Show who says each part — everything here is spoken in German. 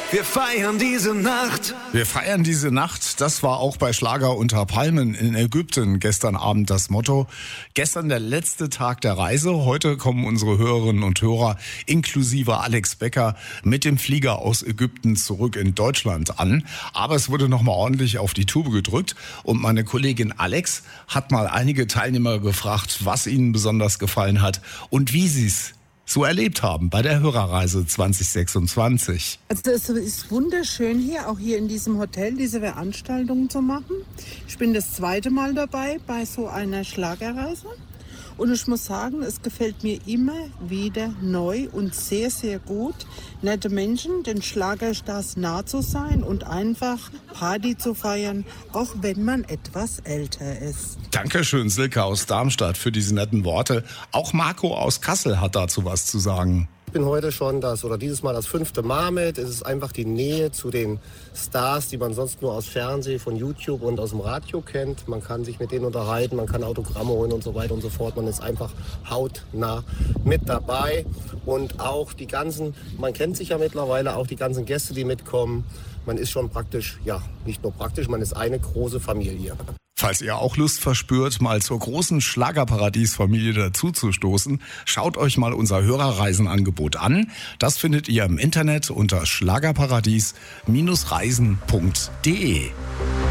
Speaker 1: Wir feiern diese Nacht.
Speaker 2: Wir feiern diese Nacht. Das war auch bei Schlager unter Palmen in Ägypten gestern Abend das Motto. Gestern der letzte Tag der Reise. Heute kommen unsere Hörerinnen und Hörer inklusive Alex Becker mit dem Flieger aus Ägypten zurück in Deutschland an. Aber es wurde nochmal ordentlich auf die Tube gedrückt. Und meine Kollegin Alex hat mal einige Teilnehmer gefragt, was ihnen besonders gefallen hat und wie sie es so erlebt haben bei der Hörerreise 2026.
Speaker 3: Also es ist wunderschön hier, auch hier in diesem Hotel, diese Veranstaltungen zu machen. Ich bin das zweite Mal dabei bei so einer Schlagerreise. Und ich muss sagen, es gefällt mir immer wieder neu und sehr, sehr gut. Nette Menschen, den Schlagerstars nah zu sein und einfach Party zu feiern, auch wenn man etwas älter ist.
Speaker 2: Dankeschön, Silke aus Darmstadt, für diese netten Worte. Auch Marco aus Kassel hat dazu was zu sagen.
Speaker 4: Ich bin heute schon dieses Mal das 5. Mal mit. Es ist einfach die Nähe zu den Stars, die man sonst nur aus Fernsehen, von YouTube und aus dem Radio kennt. Man kann sich mit denen unterhalten, man kann Autogramme holen und so weiter und so fort. Man ist einfach hautnah mit dabei. Und auch die ganzen, man kennt sich ja mittlerweile, auch die ganzen Gäste, die mitkommen. Man ist schon praktisch, ja, nicht nur praktisch, man ist eine große Familie.
Speaker 2: Falls ihr auch Lust verspürt, mal zur großen Schlagerparadies-Familie dazuzustoßen, schaut euch mal unser Hörerreisenangebot an. Das findet ihr im Internet unter schlagerparadies-reisen.de.